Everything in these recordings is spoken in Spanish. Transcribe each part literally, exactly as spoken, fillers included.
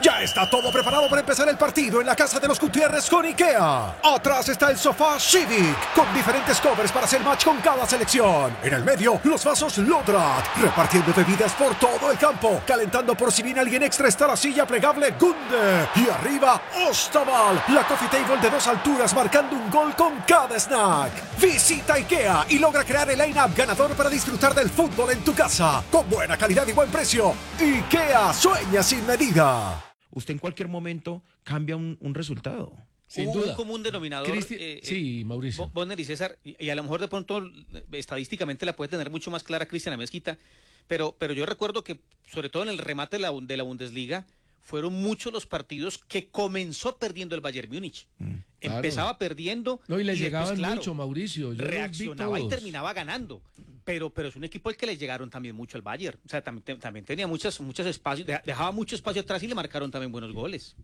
Ya está todo preparado para empezar el partido en la casa de los Gutiérrez con IKEA. Atrás está el sofá Civic, con diferentes covers para hacer match con cada selección. En el medio, los vasos Lodrat, repartiendo bebidas por todo el campo. Calentando por si viene alguien extra está la silla plegable Gunde. Y arriba, Ostaval, la coffee table de dos alturas marcando un gol con cada snack. Visita IKEA y logra crear el line-up ganador para disfrutar del fútbol en tu casa. Con buena calidad y buen precio. IKEA sueña sin medida. Usted en cualquier momento cambia un, un resultado. Sin un, duda. un común denominador. Cristi eh, sí, Mauricio. Bonner y César, y, y a lo mejor de pronto estadísticamente la puede tener mucho más clara Cristiana Mezquita, pero, pero yo recuerdo que, sobre todo en el remate de la, de la Bundesliga, fueron muchos los partidos que comenzó perdiendo el Bayern Múnich. Mm, claro. Empezaba perdiendo. No, y le y llegaban después, claro, mucho, Mauricio. Yo reaccionaba y terminaba ganando. Pero, pero es un equipo al que le llegaron también mucho al Bayern. O sea, también, también tenía muchos, muchos espacios, dejaba mucho espacio atrás y le marcaron también buenos goles.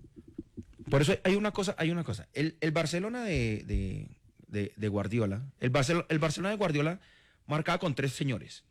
Por eso hay una cosa, hay una cosa. El, el Barcelona de, de, de, de Guardiola, el Barcelona, el Barcelona de Guardiola marcaba con tres señores: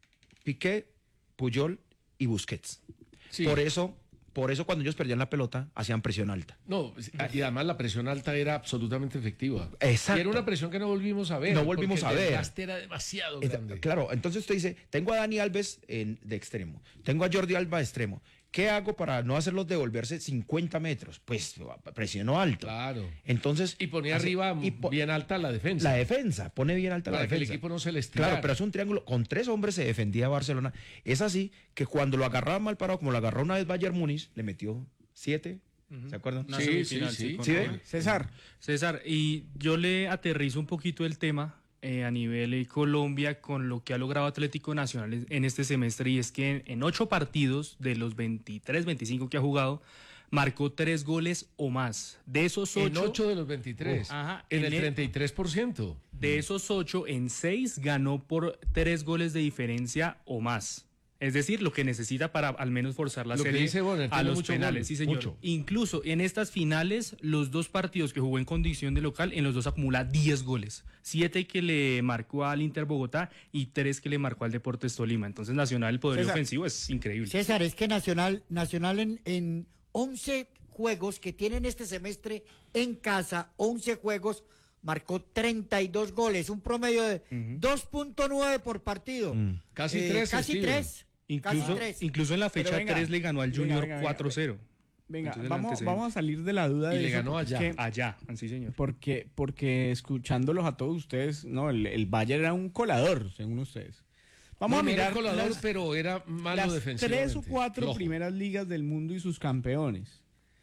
Piqué, Puyol y Busquets. Sí. Por eso, por eso cuando ellos perdían la pelota, hacían presión alta. No, y además la presión alta era absolutamente efectiva. Exacto. Y era una presión que no volvimos a ver. No volvimos a ver. El desgaste era demasiado grande. Claro, entonces usted dice, tengo a Dani Alves en, de extremo, tengo a Jordi Alba de extremo. ¿Qué hago para no hacerlos devolverse cincuenta metros? Pues presionó alto. Claro. Entonces, y ponía hace, arriba y po bien alta la defensa. La defensa, pone bien alta para la defensa. defensa. Que el equipo no se le estirara. Claro, pero es un triángulo. Con tres hombres se defendía Barcelona. Es así que cuando lo agarraba mal parado, como lo agarró una vez Bayern Múnich, le metió siete. Uh-huh. ¿Se acuerdan? Una sí, sí, sí. ¿Sí? ¿Sí? César. César, y yo le aterrizo un poquito el tema eh, a nivel de Colombia con lo que ha logrado Atlético Nacional en este semestre, y es que en, en ocho partidos de los veintitrés, veinticinco que ha jugado, marcó tres goles o más. De esos ocho... En ocho de los veintitrés. Uh, ajá, en, en el treinta y tres por ciento. De esos ocho, en seis ganó por tres goles de diferencia o más. Es decir, lo que necesita para al menos forzar la lo serie que dice Bonner, a los mucho penales. Gol, sí, señor. Mucho. Incluso en estas finales, los dos partidos que jugó en condición de local, en los dos acumula diez goles. Siete que le marcó al Inter Bogotá y tres que le marcó al Deportes Tolima. Entonces, Nacional, el poder César, ofensivo es increíble. César, es que Nacional, Nacional en, en once juegos que tienen este semestre en casa, once juegos, marcó treinta y dos goles, un promedio de uh-huh. dos punto nueve por partido. Mm. Casi eh, tres. Casi Steven. tres. Incluso, incluso en la fecha tres le ganó al Junior cuatro cero. Venga, vamos, vamos a salir de la duda de y le eso ganó allá. Que, allá, sí señor. Porque, porque escuchándolos a todos ustedes, no, el, el Bayern era un colador, según ustedes. Vamos no, a mirar no era colador, las, pero era malo las defensivamente. tres o cuatro Lojo. primeras ligas del mundo y sus campeones.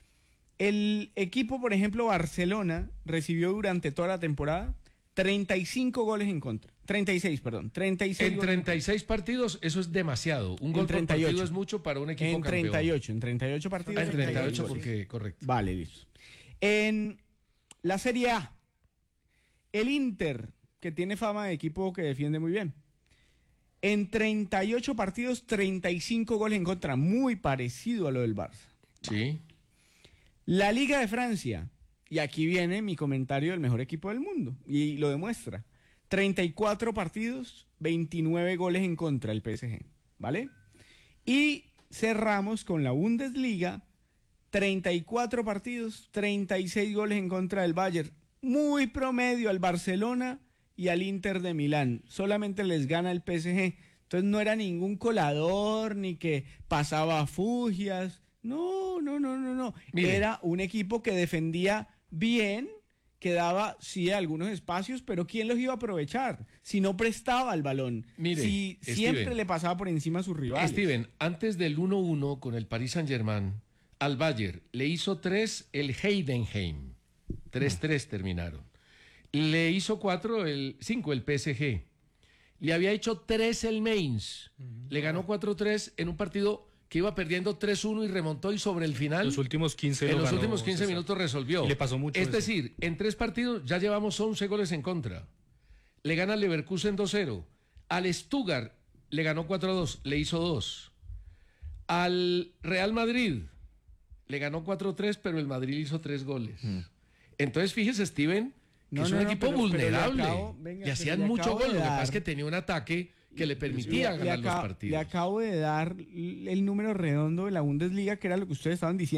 El equipo, por ejemplo, Barcelona, recibió durante toda la temporada treinta y cinco goles en contra. treinta y seis, perdón. treinta y seis en treinta y seis partidos, eso es demasiado. Un gol por partido es mucho para un equipo en campeón. treinta y ocho, en treinta y ocho partidos. Ah, en treinta y ocho, porque, correcto. Vale, listo. En la Serie A, el Inter, que tiene fama de equipo que defiende muy bien. En treinta y ocho partidos, treinta y cinco goles en contra. Muy parecido a lo del Barça. Sí. La Liga de Francia. Y aquí viene mi comentario del mejor equipo del mundo. Y lo demuestra. treinta y cuatro partidos, veintinueve goles en contra el P S G. ¿Vale? Y cerramos con la Bundesliga. treinta y cuatro partidos, treinta y seis goles en contra del Bayern. Muy promedio al Barcelona y al Inter de Milán. Solamente les gana el P S G. Entonces no era ningún colador, ni que pasaba fugias. No, no, no, no, no. Mire. Era un equipo que defendía bien, que daba, sí, algunos espacios, pero ¿quién los iba a aprovechar? Si no prestaba el balón, Mire, si Steven, siempre le pasaba por encima a sus rivales. Steven, antes del uno uno con el Paris Saint-Germain, al Bayern le hizo tres el Heidenheim. tres tres terminaron. Le hizo cuatro, el cinco el P S G. Le había hecho tres el Mainz. Uh-huh. Le ganó cuatro tres en un partido que iba perdiendo tres uno y remontó, y sobre el final, los últimos quince, en lo los ganó, últimos quince César. minutos resolvió. Y le pasó mucho Es eso. decir, en tres partidos ya llevamos once goles en contra. Le gana al Leverkusen dos cero. Al Stuttgart le ganó cuatro a dos, le hizo dos. Al Real Madrid le ganó cuatro tres, pero el Madrid hizo tres goles. Mm. Entonces, fíjese, Steven, que no, es no, un no, equipo pero, vulnerable. pero acabo, venga, y hacían le mucho gol. de Lo que dar, pasa es que tenía un ataque que le permitía le, ganar le los acabo, partidos. Le acabo de dar el número redondo de la Bundesliga, que era lo que ustedes estaban diciendo.